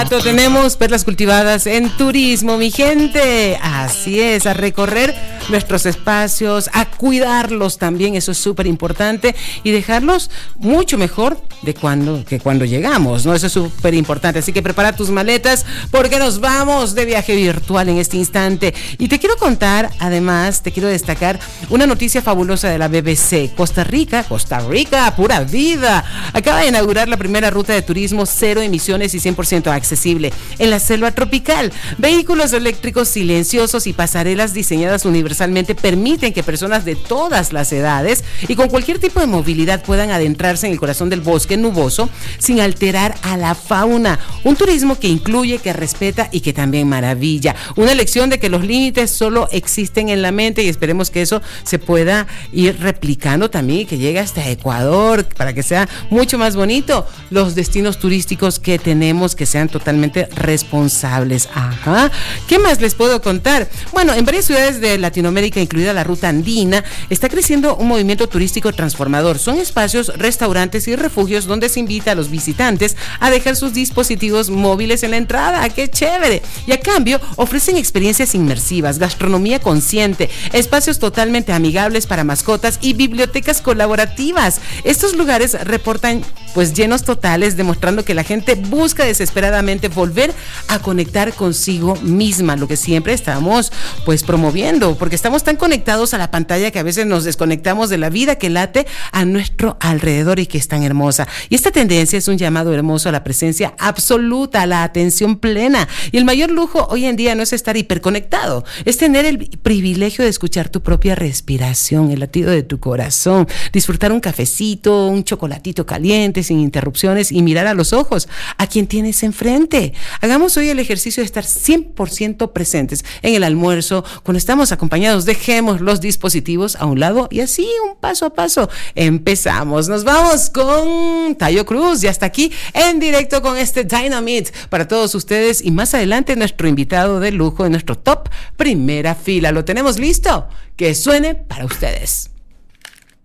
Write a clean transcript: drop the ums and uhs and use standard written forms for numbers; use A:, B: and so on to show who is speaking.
A: Tenemos perlas cultivadas en turismo, mi gente. Así es, a recorrer nuestros espacios, a cuidarlos también, eso es súper importante, y dejarlos mucho mejor que cuando llegamos, ¿no? Eso es súper importante. Así que prepara tus maletas porque nos vamos de viaje virtual en este instante. Y te quiero contar, además, te quiero destacar una noticia fabulosa de la BBC. Costa Rica, pura vida. Acaba de inaugurar la primera ruta de turismo cero emisiones y 100% accesible en la selva tropical. Vehículos eléctricos silenciosos y pasarelas diseñadas universalmente permiten que personas de todas las edades y con cualquier tipo de movilidad puedan adentrarse en el corazón del bosque nuboso sin alterar a la fauna. Un turismo que incluye, que respeta y que también maravilla. Una lección de que los límites solo existen en la mente, y esperemos que eso se pueda ir replicando también y que llegue hasta Ecuador para que sea mucho más bonito los destinos turísticos que tenemos, que sean totalmente responsables. Ajá. ¿Qué más les puedo contar? Bueno, en varias ciudades de Latinoamérica, incluida la ruta andina, está creciendo un movimiento turístico transformador. Son espacios, restaurantes y refugios donde se invita a los visitantes a dejar sus dispositivos móviles en la entrada. ¡Qué chévere! Y a cambio ofrecen experiencias inmersivas, gastronomía consciente, espacios totalmente amigables para mascotas y bibliotecas colaborativas. Estos lugares reportan pues llenos totales, demostrando que la gente busca desesperadamente volver a conectar consigo misma, lo que siempre estamos pues promoviendo, porque estamos tan conectados a la pantalla que a veces nos desconectamos de la vida que late a nuestro alrededor y que es tan hermosa. Y esta tendencia es un llamado hermoso a la presencia absoluta, a la atención plena. Y el mayor lujo hoy en día no es estar hiperconectado, es tener el privilegio de escuchar tu propia respiración, el latido de tu corazón, disfrutar un cafecito, un chocolatito caliente sin interrupciones y mirar a los ojos a quien tienes enfrente. Hagamos hoy el ejercicio de estar 100% presentes en el almuerzo. Cuando estamos acompañados, dejemos los dispositivos a un lado y así, un paso a paso, empezamos. Nos vamos con Tayo Cruz, ya está aquí en directo con este Dynamite para todos ustedes, y más adelante nuestro invitado de lujo en nuestro top primera fila. ¿Lo tenemos listo? Que suene para ustedes.